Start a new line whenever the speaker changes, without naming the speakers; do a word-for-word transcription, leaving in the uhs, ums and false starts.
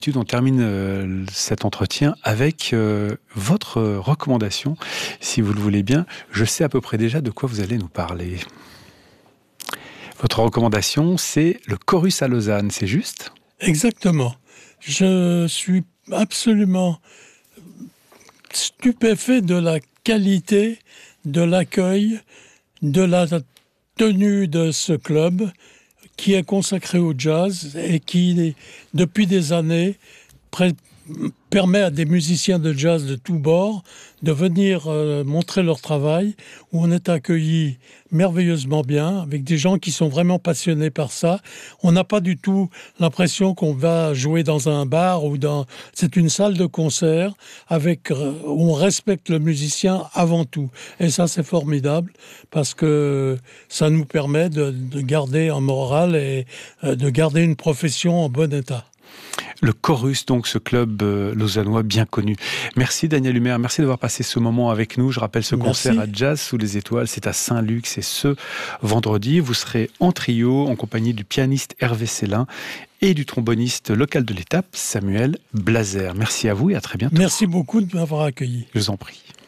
On termine euh, cet entretien avec euh, votre recommandation, si vous le voulez bien. Je sais à peu près déjà de quoi vous allez nous parler. Votre recommandation, c'est le Chorus à Lausanne, c'est juste ?
Exactement. Je suis absolument stupéfait de la qualité, de l'accueil, de la tenue de ce club qui est consacré au jazz et qui, depuis des années, pré- permet à des musiciens de jazz de tous bords de venir euh, montrer leur travail, où on est accueillis merveilleusement bien, avec des gens qui sont vraiment passionnés par ça. On n'a pas du tout l'impression qu'on va jouer dans un bar ou dans... C'est une salle de concert avec, euh, où on respecte le musicien avant tout. Et ça, c'est formidable parce que ça nous permet de, de garder un moral et euh, de garder une profession en bon état.
Le Chorus, donc ce club euh, lausannois bien connu. Merci Daniel Humer, merci d'avoir passé ce moment avec nous. Je rappelle ce
Merci.
concert à Jazz sous les étoiles, c'est à Saint-Luc, c'est ce vendredi. Vous serez en trio en compagnie du pianiste Hervé Célin et du tromboniste local de l'étape Samuel Blazer. Merci à vous et à très bientôt.
Merci beaucoup de m'avoir accueilli.
Je vous en prie.